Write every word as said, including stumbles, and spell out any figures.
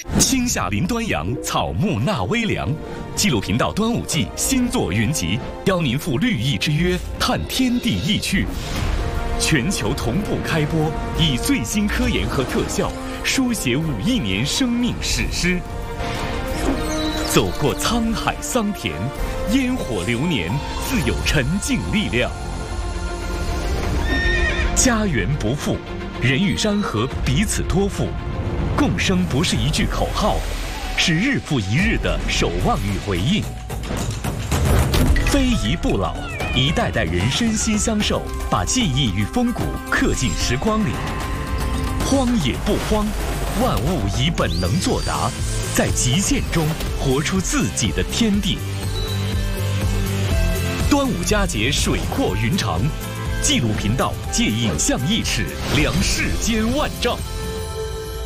青夏林端阳，草木纳微凉。纪录频道端午季新作云集，邀您赴绿意之约，探天地意趣。全球同步开播，以最新科研和特效书写五亿年生命史诗。走过沧海桑田，烟火流年，自有沉静力量。家园不负，人与山河彼此托付。共生不是一句口号，是日复一日的守望与回应。非遗不老，一代代人身心相授，把记忆与风骨刻进时光里。荒野不荒，万物以本能作答，在极限中活出自己的天地。端午佳节水阔云长，纪录频道借影像一尺，量世间万丈。